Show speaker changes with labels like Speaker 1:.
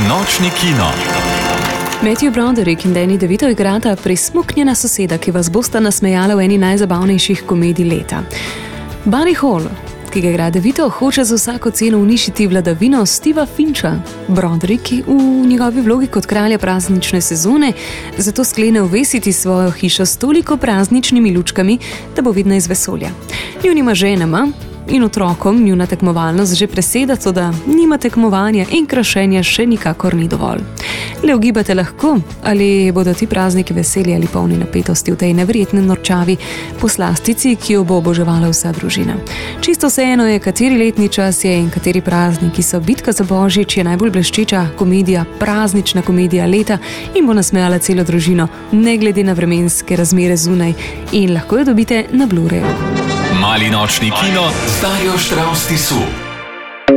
Speaker 1: nočni kino.
Speaker 2: Matthew Broderick in Danny DeVito igrata prismuknjena soseda, ki vas bosta nasmejala v eni najzabavnejših komedij leta. Buddy Hall, ki ga igra DeVito, hoče za vsako ceno uničiti vladavino Steva Fincha. Broderick v njegovi vlogi kot kralja praznične sezone zato sklene uvesiti svojo hišo s toliko prazničnimi lučkami, da bo vidna iz vesolja. Njunima ženama in otrokom njuna tekmovalnost že preseda, toda nima tekmovanja in krašenja še nikakor ni dovolj. Le ugibate lahko, ali bodo ti prazniki veseli ali polni napetosti v tej neverjetni norčavi poslastici, ki jo bo oboževala vsa družina. Čisto vseeno je, kateri letni čas je in kateri prazniki so. Bitka za Božič je najbolj bleščeča komedija, praznična komedija leta in bo nasmejala celo družino, ne glede na vremenske razmere zunaj, in lahko jo dobite na Blu-rayu.
Speaker 1: Mali nočni kino z Darjo Štravs Tisu.